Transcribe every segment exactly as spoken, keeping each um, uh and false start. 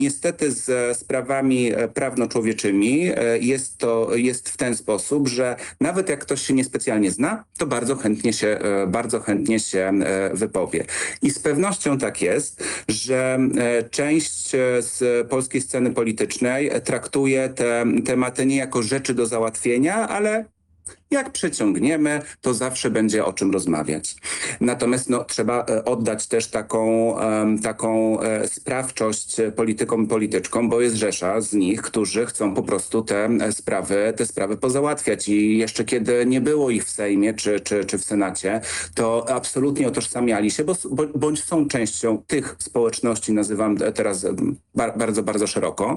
Niestety z sprawami prawno-człowieczymi jest to jest w ten sposób, że nawet jak ktoś się niespecjalnie zna, to bardzo chętnie się, bardzo chętnie się wypowie. I z pewnością tak jest, że część z polskiej sceny politycznej traktuje te tematy nie jako rzeczy do załatwienia, ale jak przeciągniemy, to zawsze będzie o czym rozmawiać. Natomiast no, trzeba oddać też taką, taką sprawczość politykom i polityczkom, bo jest rzesza z nich, którzy chcą po prostu te sprawy, te sprawy pozałatwiać. I jeszcze kiedy nie było ich w Sejmie czy, czy, czy w Senacie, to absolutnie utożsamiali się, bo, bądź są częścią tych społeczności, nazywam teraz bardzo, bardzo szeroko.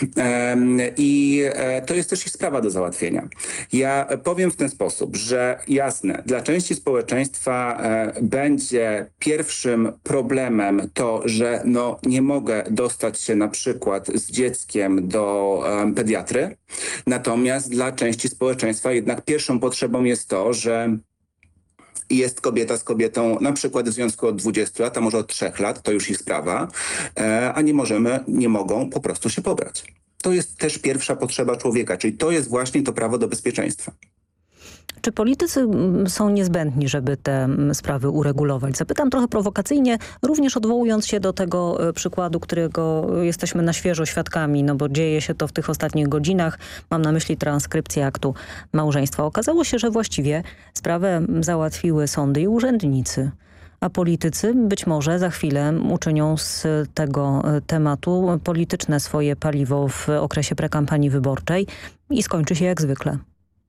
I to jest też ich sprawa do załatwienia. Ja powiem w ten sposób, że jasne, dla części społeczeństwa e, będzie pierwszym problemem to, że no, nie mogę dostać się na przykład z dzieckiem do e, pediatry, natomiast dla części społeczeństwa jednak pierwszą potrzebą jest to, że jest kobieta z kobietą na przykład w związku od dwudziestu lat, a może od trzech lat, to już ich sprawa, e, a nie możemy, nie mogą po prostu się pobrać. To jest też pierwsza potrzeba człowieka, czyli to jest właśnie to prawo do bezpieczeństwa. Czy politycy są niezbędni, żeby te sprawy uregulować? Zapytam trochę prowokacyjnie, również odwołując się do tego przykładu, którego jesteśmy na świeżo świadkami, no bo dzieje się to w tych ostatnich godzinach. Mam na myśli transkrypcję aktu małżeństwa. Okazało się, że właściwie sprawę załatwiły sądy i urzędnicy. A politycy być może za chwilę uczynią z tego tematu polityczne swoje paliwo w okresie prekampanii wyborczej i skończy się jak zwykle.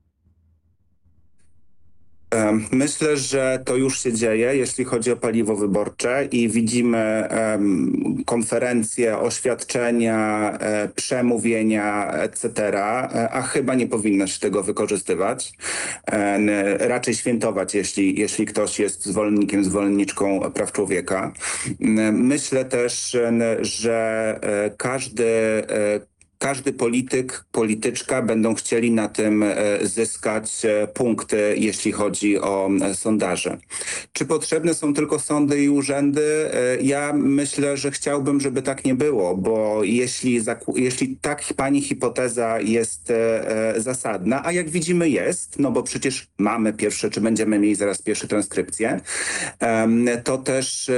Myślę, że to już się dzieje, jeśli chodzi o paliwo wyborcze i widzimy um, konferencje, oświadczenia, e, przemówienia, et cetera, e, a chyba nie powinno się tego wykorzystywać. E, raczej świętować, jeśli, jeśli ktoś jest zwolennikiem, zwolenniczką praw człowieka. E, myślę też, że e, każdy e, Każdy polityk, polityczka będą chcieli na tym zyskać punkty, jeśli chodzi o sondaże. Czy potrzebne są tylko sądy i urzędy? Ja myślę, że chciałbym, żeby tak nie było, bo jeśli, jeśli tak pani hipoteza jest zasadna, a jak widzimy jest, no bo przecież mamy pierwsze, czy będziemy mieli zaraz pierwsze transkrypcje, to też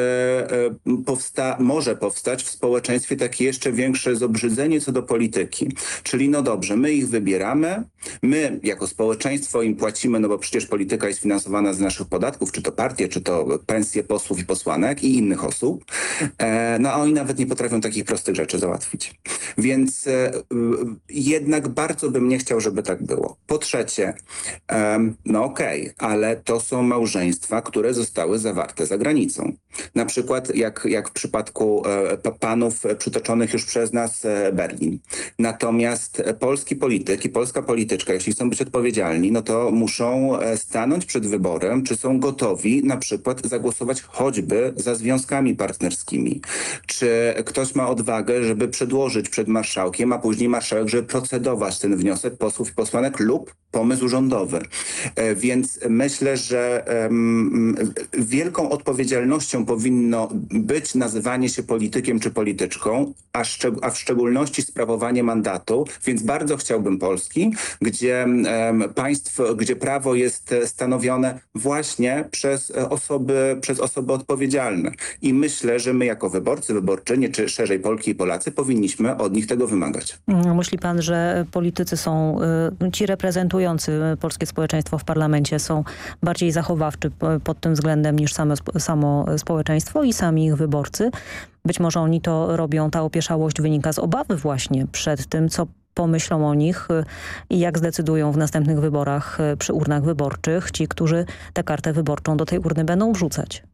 powsta może powstać w społeczeństwie takie jeszcze większe zobrzydzenie co do polityki. Czyli no dobrze, my ich wybieramy, my jako społeczeństwo im płacimy, no bo przecież polityka jest finansowana z naszych podatków, czy to partie, czy to pensje posłów i posłanek i innych osób, e, no a oni nawet nie potrafią takich prostych rzeczy załatwić. Więc e, jednak bardzo bym nie chciał, żeby tak było. Po trzecie, e, no okej, okay, ale to są małżeństwa, które zostały zawarte za granicą. Na przykład jak, jak w przypadku e, panów przytoczonych już przez nas e, Berlin. Natomiast polski polityk i polska polityczka, jeśli chcą być odpowiedzialni, no to muszą stanąć przed wyborem, czy są gotowi na przykład zagłosować choćby za związkami partnerskimi. Czy ktoś ma odwagę, żeby przedłożyć przed marszałkiem, a później marszałek, żeby procedować ten wniosek posłów i posłanek lub pomysł rządowy. Więc myślę, że um, wielką odpowiedzialnością powinno być nazywanie się politykiem czy polityczką, a, szczeg- a w szczególności sprawowanie mandatu, więc bardzo chciałbym Polski, gdzie um, państwo, gdzie prawo jest stanowione właśnie przez osoby, przez osoby odpowiedzialne. I myślę, że my jako wyborcy, wyborczynie, czy szerzej Polki i Polacy powinniśmy od nich tego wymagać. Myśli pan, że politycy są, ci reprezentujący polskie społeczeństwo w parlamencie są bardziej zachowawczy pod tym względem niż samo, samo społeczeństwo i sami ich wyborcy? Być może oni to robią, ta opieszałość wynika z obawy właśnie przed tym, co pomyślą o nich i jak zdecydują w następnych wyborach przy urnach wyborczych ci, którzy tę kartę wyborczą do tej urny będą wrzucać.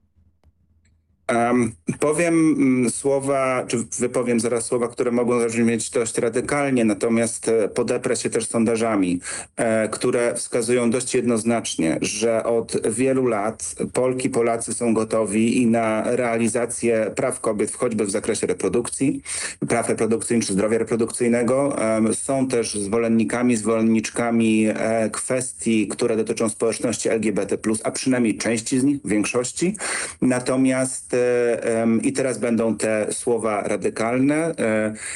Um, powiem um, słowa, czy wypowiem zaraz słowa, które mogą zabrzmieć dość radykalnie, natomiast e, podeprę się też sondażami, e, które wskazują dość jednoznacznie, że od wielu lat Polki, Polacy są gotowi i na realizację praw kobiet, choćby w zakresie reprodukcji, praw reprodukcyjnych czy zdrowia reprodukcyjnego. E, są też zwolennikami, zwolenniczkami e, kwestii, które dotyczą społeczności L G B T plus, a przynajmniej części z nich, większości. Natomiast i teraz będą te słowa radykalne.